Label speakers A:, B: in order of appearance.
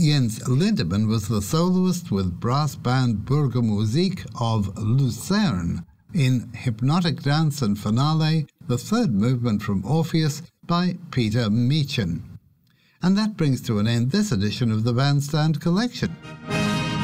A: Jens Lindemann was the soloist with brass band Burgermusik of Lucerne in Hypnotic Dance and Finale, the third movement from Orpheus by Peter Meichen. And that brings to an end this edition of the Bandstand Collection.